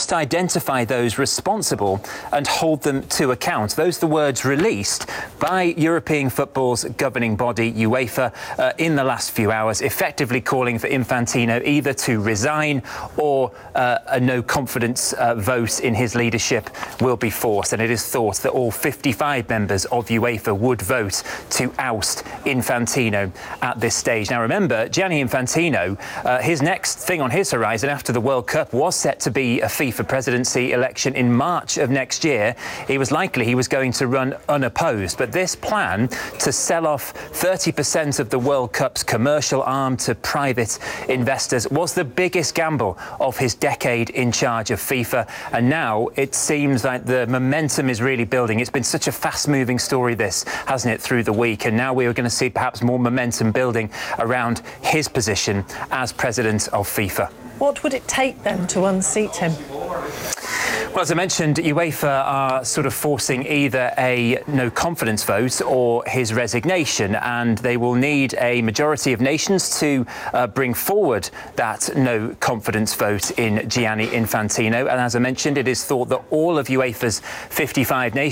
must identify those responsible and hold them to account. Those are the words released by European football's governing body, UEFA, in the last few hours, effectively calling for Infantino either to resign or a no-confidence vote in his leadership will be forced. And it is thought that all 55 members of UEFA would vote to oust Infantino at this stage. Now, remember, Gianni Infantino, his next thing on his horizon after the World Cup was set to be a FIFA presidency election in March of next year. He was going to run unopposed. But this plan to sell off 30% of the World Cup's commercial arm to private investors was the biggest gamble of his decade in charge of FIFA. And now it seems like the momentum is really building. It's been such a fast-moving story, this, hasn't it, through the week? And now we are going to see perhaps more momentum building around his position as president of FIFA. What would it take then to unseat him? Well, as I mentioned, UEFA are sort of forcing either a no-confidence vote or his resignation, and they will need a majority of nations to bring forward that no-confidence vote in Gianni Infantino. And as I mentioned, it is thought that all of UEFA's 55 nations